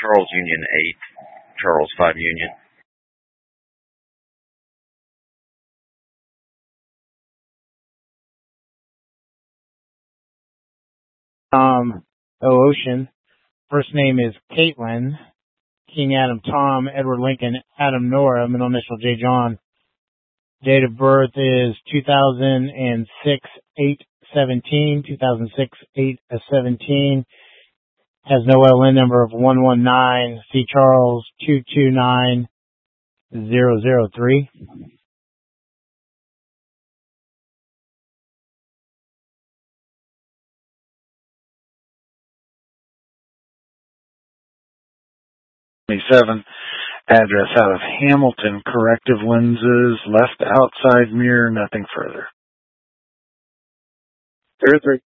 Charles Union 8, Charles 5 Union. Ocean. First name is Caitlin. King Adam Tom, Edward Lincoln, Adam Nora, middle initial J John. Date of birth is 2006 8/17, 2006 8/17. Has no LN number of 119, C Charles 229003. Address out of Hamilton, corrective lenses, left outside mirror, nothing further. 03.